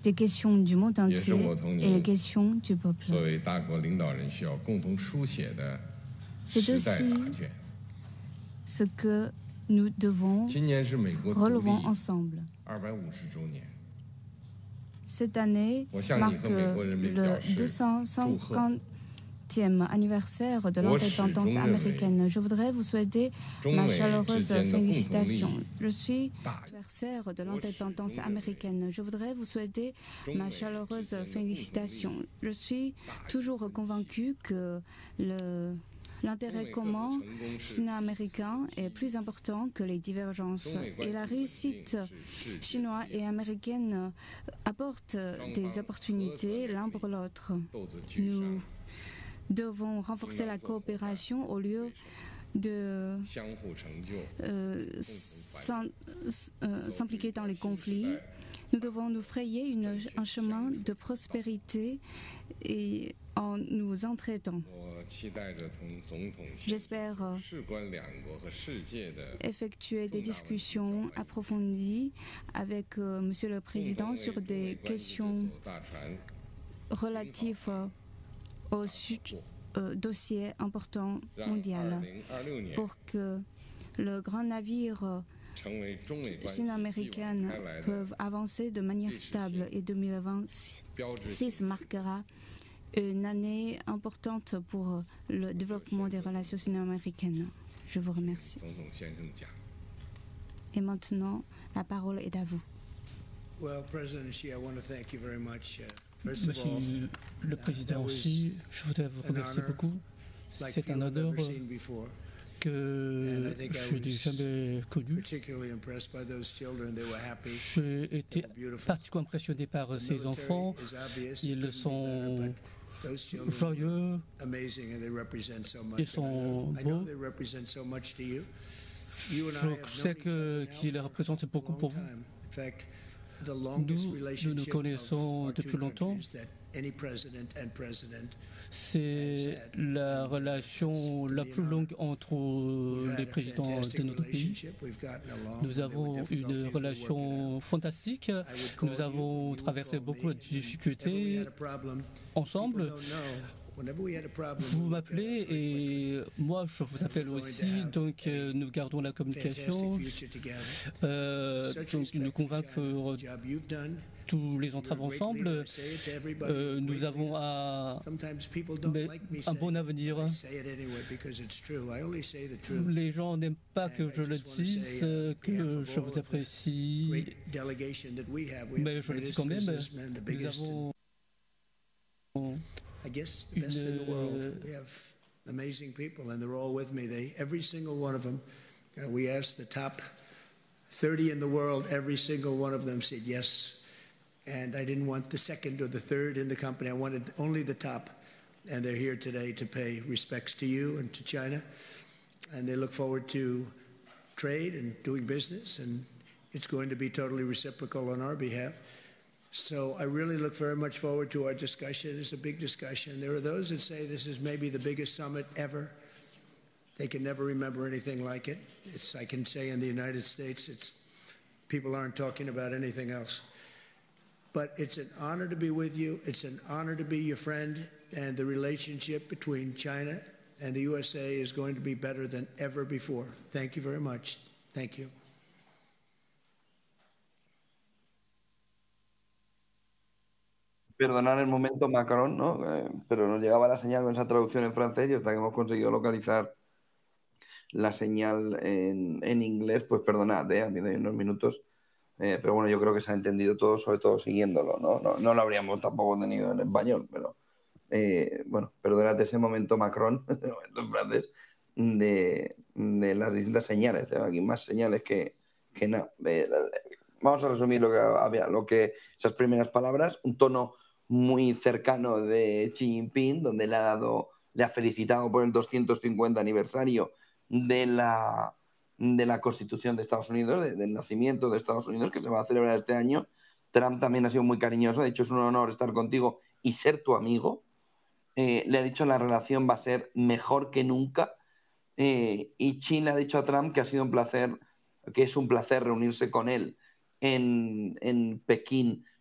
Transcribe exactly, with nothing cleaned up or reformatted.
des questions du monde entier et les questions du peuple. C'est aussi ce que nous devons relever ensemble. Cette année marque le deux cent cinquantième anniversaire de l'indépendance américaine. Je voudrais vous souhaiter ma chaleureuse félicitation. Je suis anniversaire de l'indépendance américaine. Je voudrais vous souhaiter ma chaleureuse félicitation. Je suis toujours convaincu que le L'intérêt commun sino-américain est plus important que les divergences et la réussite chinoise et américaine apporte des opportunités l'un pour l'autre. Nous devons renforcer la coopération au lieu de euh, s'impliquer dans les conflits. Nous devons nous frayer une, un chemin de prospérité et en nous entraidant. J'espère effectuer des discussions approfondies avec euh, Monsieur le Président sur des questions relatives au euh, dossier important mondial pour que le grand navire sino-américain peuvent avancer de manière stable et deux mille vingt-six marquera une année importante pour le développement des relations sino-américaines. Je vous remercie. Et maintenant, la parole est à vous. Monsieur le Président Xi, je voudrais vous remercier beaucoup. C'est un honneur que je n'ai jamais connu. J'ai été particulièrement impressionné par ces enfants. Ils sont joyeux, ils sont beaux. Je sais qu'ils représentent beaucoup pour vous. Nous, nous nous connaissons depuis longtemps. C'est la relation la plus longue entre les présidents de notre pays. Nous avons une relation fantastique. Nous avons traversé beaucoup de difficultés ensemble. Vous m'appelez et moi je vous appelle aussi, donc euh, nous gardons la communication, euh, donc nous convaincre tous les entraves ensemble. Euh, nous avons un, un bon avenir. Les gens n'aiment pas que je le dise, que je vous apprécie, mais je le dis quand même. Nous avons I guess the best in the world. We have amazing people, and they're all with me. They, every single one of them. Uh, we asked the top thirty in the world. Every single one of them said yes. And I didn't want the second or the third in the company. I wanted only the top. And they're here today to pay respects to you and to China. And they look forward to trade and doing business. And it's going to be totally reciprocal on our behalf. So I really look very much forward to our discussion. It's a big discussion. There are those that say this is maybe the biggest summit ever. They can never remember anything like it. It's, I can say in the United States, it's, people aren't talking about anything else. But it's an honor to be with you. It's an honor to be your friend. And the relationship between China and the U S A is going to be better than ever before. Thank you very much. Thank you. Perdonar el momento Macron, ¿no? Eh, pero nos llegaba la señal con esa traducción en francés y hasta que hemos conseguido localizar la señal en, en inglés, pues perdonad, ¿eh? A mí de unos minutos. Eh, pero bueno, yo creo que se ha entendido todo, sobre todo siguiéndolo, ¿no? No, no lo habríamos tampoco tenido en español, pero eh, bueno, perdonad ese momento Macron, ese momento en francés, de, de las distintas señales. Tengo aquí más señales que, que nada. Eh, vamos a resumir lo que había, lo que esas primeras palabras, un tono muy cercano de Xi Jinping, donde le ha dado, le ha felicitado por el doscientos cincuenta aniversario de la, de la Constitución de Estados Unidos, de, del nacimiento de Estados Unidos, que se va a celebrar este año. Trump también ha sido muy cariñoso, ha dicho es un honor estar contigo y ser tu amigo. Eh, le ha dicho la relación va a ser mejor que nunca. Eh, y Xi le ha dicho a Trump que ha sido un placer, que es un placer reunirse con él en, en Pekín